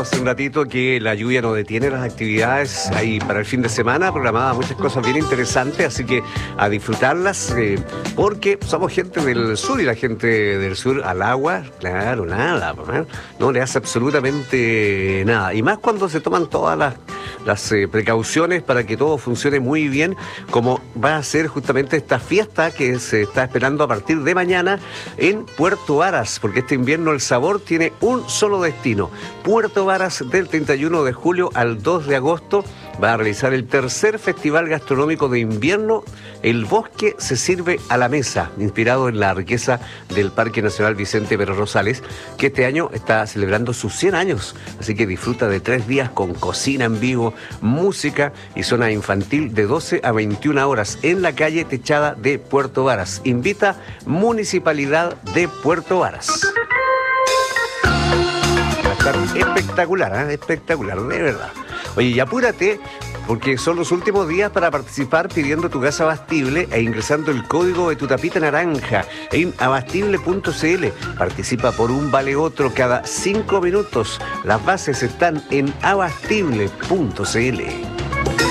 Hace un ratito que la lluvia no detiene las actividades ahí para el fin de semana, programadas muchas cosas bien interesantes, así que a disfrutarlas, porque somos gente del sur y la gente del sur al agua, claro, nada, no le hace absolutamente nada. Y más cuando se toman todas las precauciones para que todo funcione muy bien, como va a ser justamente esta fiesta que se está esperando a partir de mañana en Puerto Varas, porque este invierno el sabor tiene un solo destino. Puerto Varas, del 31 de julio al 2 de agosto, va a realizar el tercer Festival Gastronómico de Invierno. El bosque se sirve a la mesa, inspirado en la riqueza del Parque Nacional Vicente Pérez Rosales, que este año está celebrando sus 100 años. Así que disfruta de 3 días con cocina en vivo, música y zona infantil de 12 a 21 horas en la calle techada de Puerto Varas. Invita Municipalidad de Puerto Varas. Va a estar espectacular, espectacular, de verdad. Oye, y apúrate, porque son los últimos días para participar pidiendo tu gas Abastible e ingresando el código de tu tapita naranja en abastible.cl. Participa por un vale otro cada 5 minutos. Las bases están en abastible.cl.